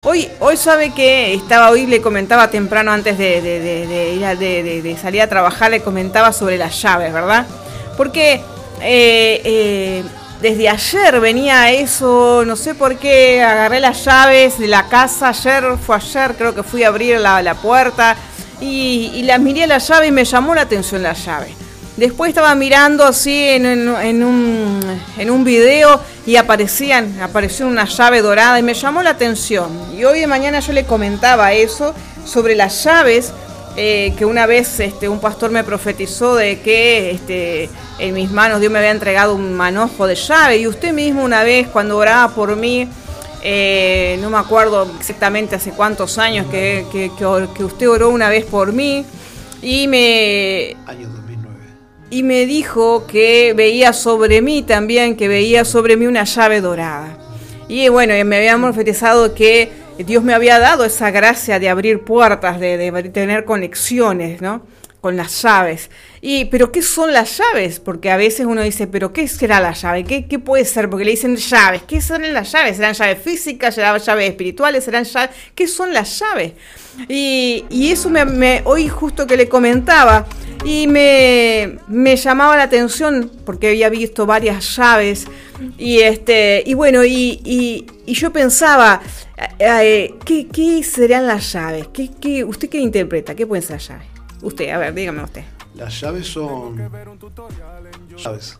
Hoy sabe que hoy le comentaba temprano antes de salir a trabajar, le comentaba sobre las llaves, ¿verdad? Porque desde ayer venía eso, no sé por qué, agarré las llaves de la casa, ayer, creo que fui a abrir la puerta y las miré a la llave y me llamó la atención la llave. Después estaba mirando así en un video y apareció una llave dorada y me llamó la atención. Y hoy de mañana yo le comentaba eso sobre las llaves, que una vez un pastor me profetizó de que en mis manos Dios me había entregado un manojo de llave. Y usted mismo una vez cuando oraba por mí, no me acuerdo exactamente hace cuántos años que usted oró una vez por mí y me dijo que veía sobre mí una llave dorada. Y bueno, me había profetizado que Dios me había dado esa gracia de abrir puertas, de tener conexiones, ¿no?, con las llaves. ¿Pero qué son las llaves? Porque a veces uno dice, ¿pero qué será la llave? ¿Qué puede ser? Porque le dicen llaves. ¿Qué son las llaves? ¿Serán llaves físicas? ¿Serán llaves espirituales? ¿Serán llaves? ¿Qué son las llaves? Y eso hoy justo que le comentaba, y me llamaba la atención porque había visto varias llaves y bueno, y yo pensaba, ¿qué serán las llaves? ¿Usted qué interpreta? ¿Qué pueden ser las llaves? Usted, a ver, dígame usted. Las llaves son llaves.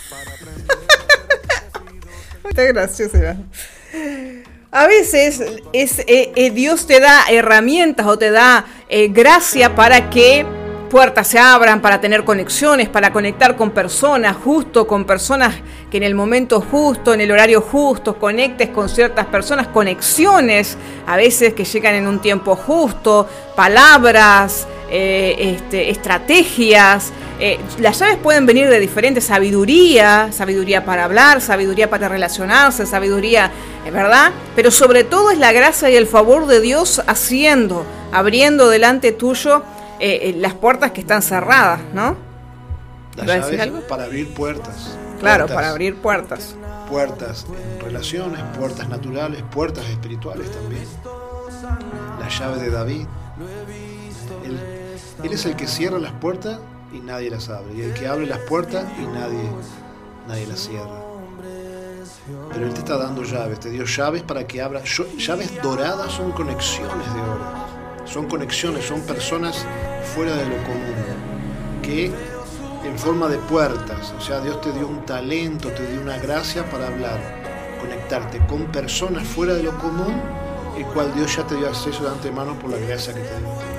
Está gracioso. A veces Dios te da herramientas o te da gracia para que puertas se abran, para tener conexiones, para conectar con personas que en el momento justo, en el horario justo, conectes con ciertas personas, conexiones a veces que llegan en un tiempo justo, palabras, estrategias. Las llaves pueden venir de diferentes sabiduría para hablar, sabiduría para relacionarse, sabiduría, ¿verdad? Pero sobre todo es la gracia y el favor de Dios abriendo delante tuyo las puertas que están cerradas, ¿no? Las llaves para abrir puertas. Claro, para abrir puertas. Puertas en relaciones, puertas naturales, puertas espirituales también. La llave de David. Él es el que cierra las puertas y nadie las abre. Y el que abre las puertas y nadie las cierra. Pero Él te está dando llaves. Te dio llaves para que abra. Llaves doradas son conexiones de oro. Son conexiones, son personas fuera de lo común, que en forma de puertas, o sea, Dios te dio un talento, te dio una gracia para hablar, conectarte con personas fuera de lo común, el cual Dios ya te dio acceso de antemano por la gracia que te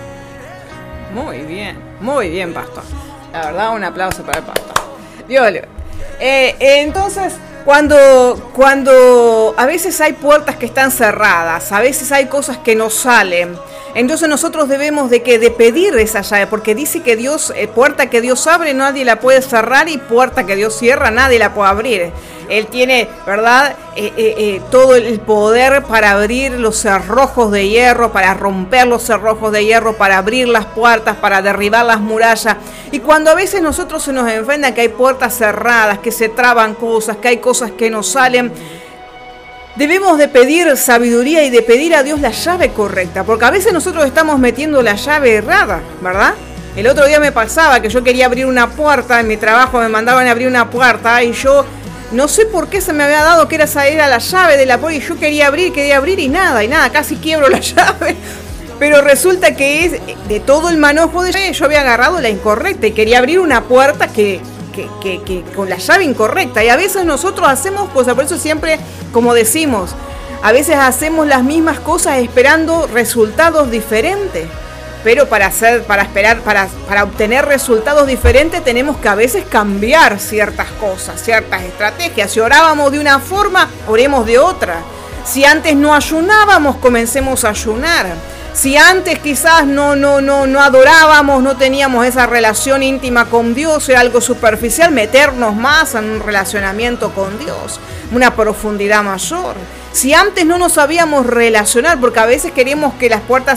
dio. Muy bien, pastor. La verdad, un aplauso para el pastor. Dios le entonces, cuando a veces hay puertas que están cerradas, a veces hay cosas que no salen, entonces nosotros debemos de pedir esa llave, porque dice que Dios, puerta que Dios abre nadie la puede cerrar, y puerta que Dios cierra nadie la puede abrir. Él tiene, ¿verdad?, todo el poder para abrir los cerrojos de hierro, para romper los cerrojos de hierro, para abrir las puertas, para derribar las murallas. Y cuando a veces nosotros se nos enfrenta que hay puertas cerradas, que se traban cosas, que hay cosas que no salen, debemos de pedir sabiduría y de pedir a Dios la llave correcta, porque a veces nosotros estamos metiendo la llave errada, ¿verdad? El otro día me pasaba que yo quería abrir una puerta, en mi trabajo me mandaban a abrir una puerta y yo no sé por qué se me había dado que era la llave de la puerta y yo quería abrir y nada, casi quiebro la llave. Pero resulta que es de todo el manojo de llave, yo había agarrado la incorrecta y quería abrir una puerta que con la llave incorrecta. Y a veces nosotros hacemos cosas, por eso siempre, como decimos, a veces hacemos las mismas cosas esperando resultados diferentes. Pero para obtener resultados diferentes tenemos que a veces cambiar ciertas cosas, ciertas estrategias. Si orábamos de una forma, oremos de otra. Si antes no ayunábamos, comencemos a ayunar. Si antes quizás no adorábamos, no teníamos esa relación íntima con Dios, era algo superficial, meternos más en un relacionamiento con Dios, una profundidad mayor. Si antes no nos sabíamos relacionar, porque a veces queremos que las puertas